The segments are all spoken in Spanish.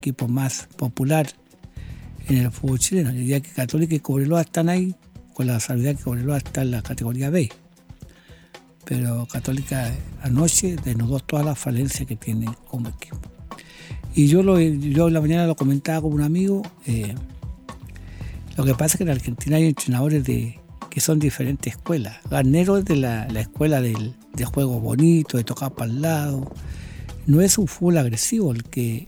equipo más popular en el fútbol chileno. Yo diría que Católica y Cobreloa están ahí, con la salvedad que Cobreloa está en la categoría B. Pero Católica anoche denudó todas las falencias que tiene como equipo. Y yo en la mañana lo comentaba con un amigo. Lo que pasa es que en Argentina hay entrenadores que son diferentes escuelas. Garnero es de la escuela de juego bonito, de tocar para el lado. No es un fútbol agresivo el que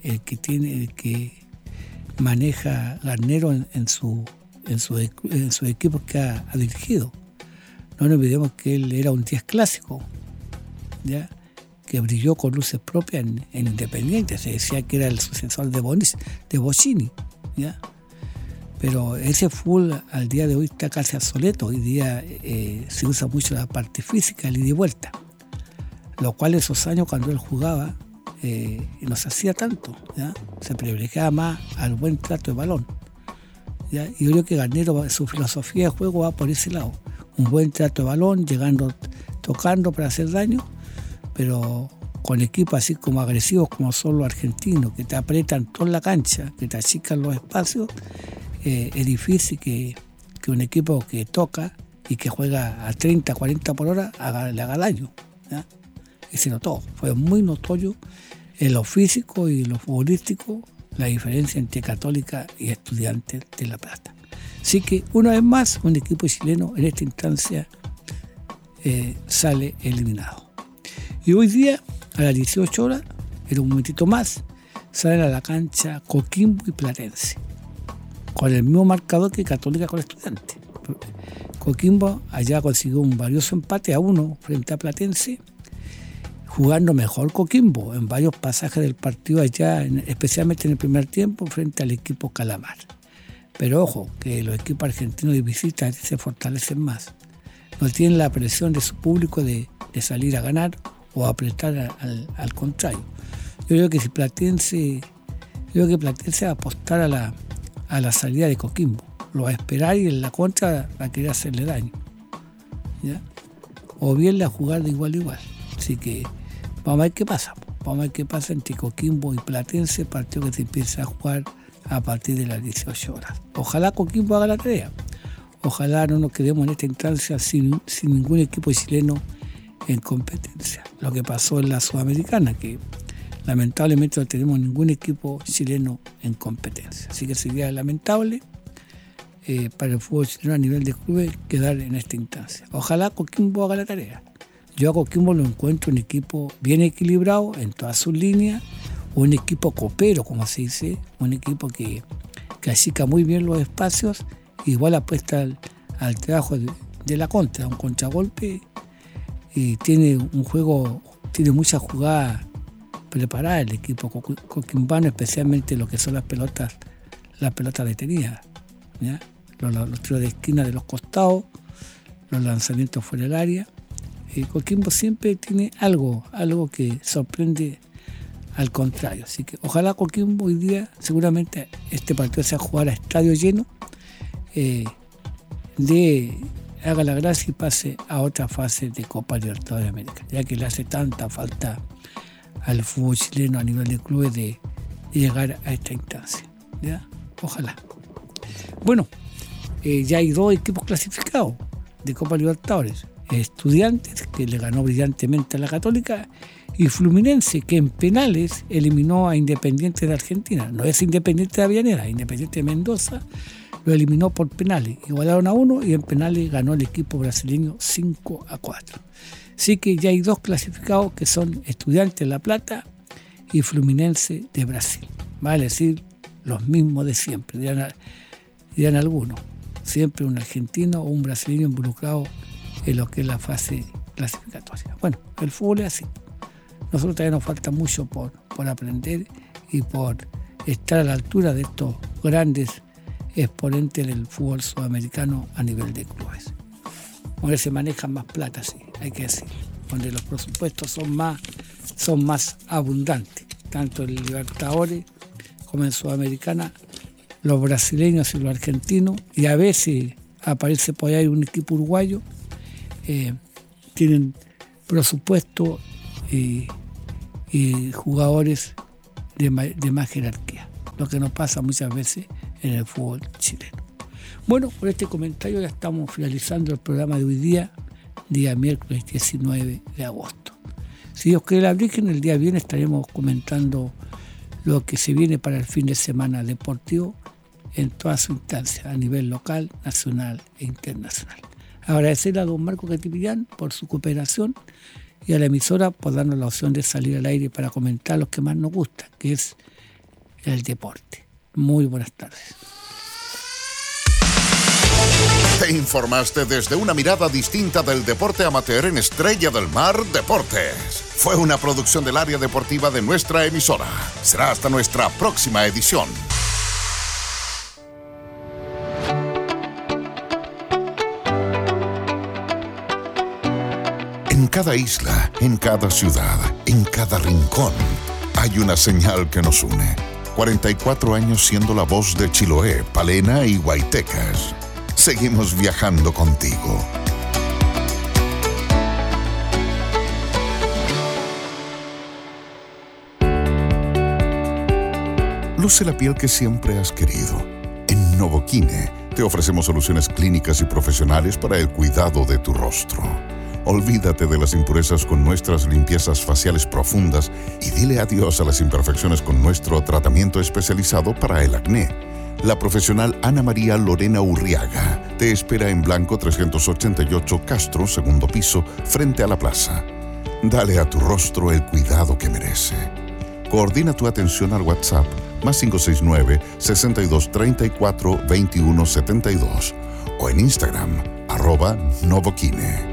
maneja Garnero en sus equipos que ha dirigido. No nos olvidemos que él era un 10 clásico, ¿ya? Que brilló con luces propias en Independiente. Se decía que era el sucesor de Bochini, ¿ya? Pero ese fútbol al día de hoy está casi obsoleto. Hoy día se usa mucho la parte física, el ida y vuelta. Lo cual esos años cuando él jugaba no se hacía tanto, ¿ya? Se privilegiaba más al buen trato de balón, ¿ya? Y yo creo que Garnero, su filosofía de juego va por ese lado. Un buen trato de balón, llegando, tocando para hacer daño, pero con equipos así como agresivos como son los argentinos, que te apretan toda la cancha, que te achican los espacios. Es difícil que un equipo que toca y que juega a 30, 40 por hora le haga daño, ¿ya? Y se notó, fue muy notorio en lo físico y lo futbolístico la diferencia entre Católica y Estudiantes de La Plata. Así que una vez más un equipo chileno en esta instancia sale eliminado. Y hoy día a las 18 horas, en un momentito más, salen a la cancha Coquimbo y Platense, con el mismo marcador que Católica con Estudiantes. Coquimbo allá consiguió un valioso empate a 1 frente a Platense, jugando mejor Coquimbo en varios pasajes del partido allá, especialmente en el primer tiempo, frente al equipo Calamar. Pero ojo, que los equipos argentinos de visita se fortalecen más. No tienen la presión de su público de salir a ganar o a apretar al contrario. Yo creo que Platense va a apostar a la salida de Coquimbo. Lo va a esperar y en la contra va a querer hacerle daño, ¿ya? O bien la jugar de igual a igual. Así que vamos a ver qué pasa. Vamos a ver qué pasa entre Coquimbo y Platense, partido que se empieza a jugar a partir de las 18 horas. Ojalá Coquimbo haga la tarea. Ojalá no nos quedemos en esta instancia sin ningún equipo chileno en competencia. Lo que pasó en la Sudamericana, que lamentablemente no tenemos ningún equipo chileno en competencia. Así que sería lamentable para el fútbol chileno a nivel de clubes quedar en esta instancia. Ojalá Coquimbo haga la tarea. Yo a Coquimbo lo encuentro un equipo bien equilibrado en todas sus líneas, un equipo copero, como se dice, un equipo que achica muy bien los espacios, igual apuesta al trabajo de la contra, un contragolpe, y tiene un juego, tiene muchas jugadas preparadas el equipo coquimbano, especialmente lo que son las pelotas detenidas, ¿ya? Los tiros de esquina de los costados, los lanzamientos fuera del área. Coquimbo siempre tiene algo que sorprende al contrario. Así que ojalá Coquimbo hoy día, seguramente este partido se va a jugar a estadio lleno, haga la gracia y pase a otra fase de Copa Libertadores de América, ya que le hace tanta falta al fútbol chileno a nivel de clubes de llegar a esta instancia, ¿ya? Ojalá. Bueno, ya hay 2 equipos clasificados de Copa Libertadores. Estudiantes, que le ganó brillantemente a la Católica, y Fluminense, que en penales eliminó a Independiente de Argentina. No es Independiente de Avellaneda, Independiente de Mendoza lo eliminó por penales. Igualaron a 1 y en penales ganó el equipo brasileño 5-4. Así que ya hay 2 clasificados que son Estudiantes de La Plata y Fluminense de Brasil. Vale decir, los mismos de siempre, dirán algunos. Siempre un argentino o un brasileño involucrado en lo que es la fase clasificatoria. Bueno, el fútbol es así. Nosotros todavía nos falta mucho por aprender y por estar a la altura de estos grandes exponentes del fútbol sudamericano a nivel de clubes. Donde se manejan más plata, sí, hay que decir. Donde los presupuestos son más abundantes, tanto en Libertadores como en Sudamericana, los brasileños y los argentinos, y a veces aparece por ahí un equipo uruguayo, tienen presupuesto y jugadores de más jerarquía. lo que nos pasa muchas veces en el fútbol chileno. Bueno, por este comentario ya estamos finalizando el programa de hoy día miércoles 19 de agosto. Si Dios quiere la Virgen, el día viernes estaremos comentando lo que se viene para el fin de semana deportivo en todas sus instancias, a nivel local, nacional e internacional. Agradecerle a don Marco Catipillán por su cooperación y a la emisora por darnos la opción de salir al aire para comentar lo que más nos gusta, que es el deporte. Muy buenas tardes. Te informaste desde una mirada distinta del deporte amateur en Estrella del Mar Deportes. Fue una producción del área deportiva de nuestra emisora. Será hasta nuestra próxima edición. En cada isla, en cada ciudad, en cada rincón, hay una señal que nos une. 44 años siendo la voz de Chiloé, Palena y Guaytecas. Seguimos viajando contigo. Luce la piel que siempre has querido. En Novoquine te ofrecemos soluciones clínicas y profesionales para el cuidado de tu rostro. Olvídate de las impurezas con nuestras limpiezas faciales profundas y dile adiós a las imperfecciones con nuestro tratamiento especializado para el acné. La profesional Ana María Lorena Urriaga te espera en Blanco 388 Castro, segundo piso, frente a la plaza. Dale a tu rostro el cuidado que merece. Coordina tu atención al WhatsApp +569 6234 2172 o en Instagram @Novoquine.